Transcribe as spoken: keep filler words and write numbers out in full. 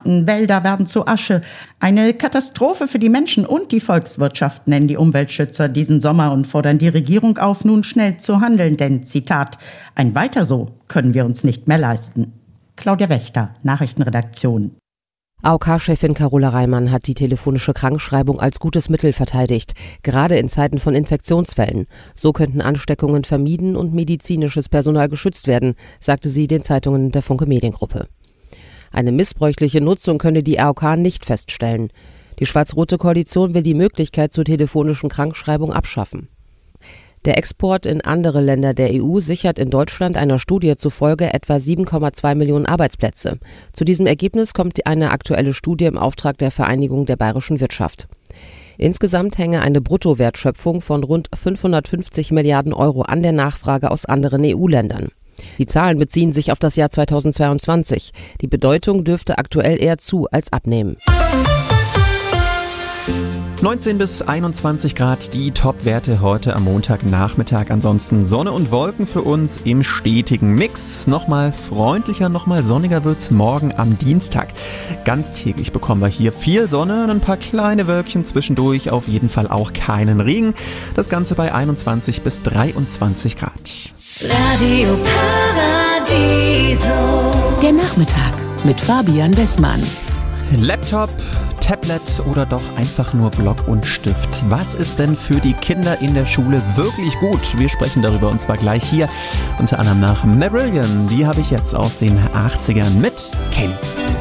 Ernten, Wälder werden zu Asche. Eine Katastrophe für die Menschen und die Volkswirtschaft, nennen die Umweltschützer diesen Sommer und fordern die Regierung auf, nun schnell zu handeln. Denn, Zitat, ein Weiter so können wir uns nicht mehr leisten. Claudia Wächter, Nachrichtenredaktion. A O K-Chefin Carola Reimann hat die telefonische Krankschreibung als gutes Mittel verteidigt, gerade in Zeiten von Infektionsfällen. So könnten Ansteckungen vermieden und medizinisches Personal geschützt werden, sagte sie den Zeitungen der Funke Mediengruppe. Eine missbräuchliche Nutzung könne die A O K nicht feststellen. Die schwarz-rote Koalition will die Möglichkeit zur telefonischen Krankschreibung abschaffen. Der Export in andere Länder der E U sichert in Deutschland einer Studie zufolge etwa sieben Komma zwei Millionen Arbeitsplätze. Zu diesem Ergebnis kommt eine aktuelle Studie im Auftrag der Vereinigung der bayerischen Wirtschaft. Insgesamt hänge eine Bruttowertschöpfung von rund fünfhundertfünfzig Milliarden Euro an der Nachfrage aus anderen E U-Ländern. Die Zahlen beziehen sich auf das Jahr zweitausendzweiundzwanzig. Die Bedeutung dürfte aktuell eher zu als abnehmen. neunzehn bis einundzwanzig Grad, die Top-Werte heute am Montagnachmittag. Ansonsten Sonne und Wolken für uns im stetigen Mix. Nochmal freundlicher, nochmal sonniger wird's morgen am Dienstag. Ganztägig bekommen wir hier viel Sonne und ein paar kleine Wölkchen zwischendurch. Auf jeden Fall auch keinen Regen. Das Ganze bei einundzwanzig bis dreiundzwanzig Grad. Radio Paradiso. Der Nachmittag mit Fabian Wessmann. Laptop, Tablet oder doch einfach nur Block und Stift. Was ist denn für die Kinder in der Schule wirklich gut? Wir sprechen darüber und zwar gleich hier, unter anderem nach Marillion. Die habe ich jetzt aus den achtzigern mit Kelly.